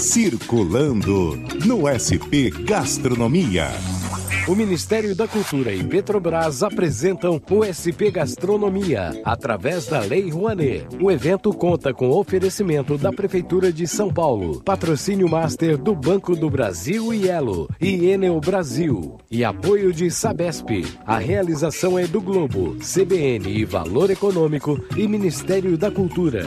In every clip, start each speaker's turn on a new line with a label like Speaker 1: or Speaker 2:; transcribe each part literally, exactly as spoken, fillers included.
Speaker 1: Circulando no S P Gastronomia.
Speaker 2: O Ministério da Cultura e Petrobras apresentam o S P Gastronomia, através da Lei Rouanet. O evento conta com oferecimento da Prefeitura de São Paulo, patrocínio master do Banco do Brasil e Elo, e Enel Brasil, e apoio de Sabesp. A realização é do Globo, C B N e Valor Econômico e Ministério da Cultura.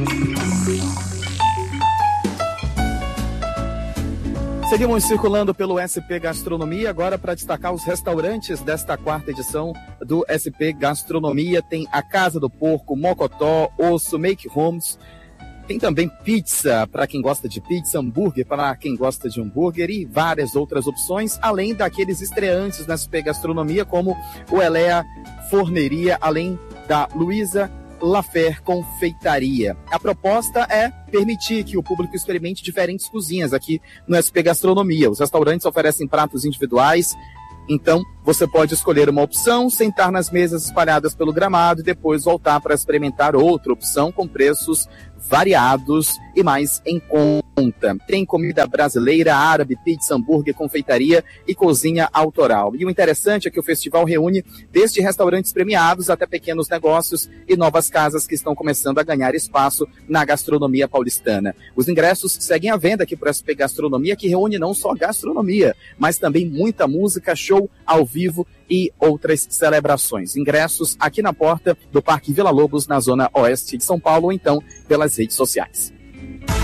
Speaker 3: Seguimos circulando pelo S P Gastronomia, agora para destacar os restaurantes desta quarta edição do S P Gastronomia. Tem a Casa do Porco, Mocotó, Osso, Make Homes. Tem também pizza para quem gosta de pizza, hambúrguer para quem gosta de hambúrguer e várias outras opções, além daqueles estreantes na S P Gastronomia, como o Elea Forneria, além da Luísa Lafer Confeitaria. A proposta é permitir que o público experimente diferentes cozinhas aqui no S P Gastronomia. Os restaurantes oferecem pratos individuais, então você pode escolher uma opção, sentar nas mesas espalhadas pelo gramado e depois voltar para experimentar outra opção com preços variados e mais em conta. Tem comida brasileira, árabe, pizza, hambúrguer, confeitaria e cozinha autoral. E o interessante é que o festival reúne desde restaurantes premiados até pequenos negócios e novas casas que estão começando a ganhar espaço na gastronomia paulistana. Os ingressos seguem à venda aqui para o S P Gastronomia, que reúne não só gastronomia, mas também muita música, show ao vivo e outras celebrações. Ingressos aqui na porta do Parque Vila Lobos, na zona oeste de São Paulo, ou então pelas redes sociais.